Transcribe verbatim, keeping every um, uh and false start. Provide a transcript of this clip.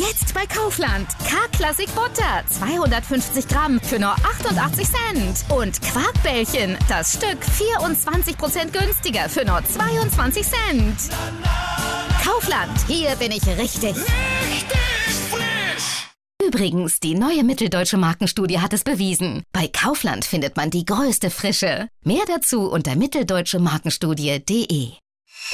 Jetzt bei Kaufland. K-Klassik Butter, zweihundertfünfzig Gramm für nur achtundachtzig Cent. Und Quarkbällchen, das Stück vierundzwanzig Prozent günstiger für nur zweiundzwanzig Cent. Kaufland, hier bin ich richtig. Richtig frisch! Übrigens, die neue Mitteldeutsche Markenstudie hat es bewiesen. Bei Kaufland findet man die größte Frische. Mehr dazu unter mitteldeutschemarkenstudie punkt de.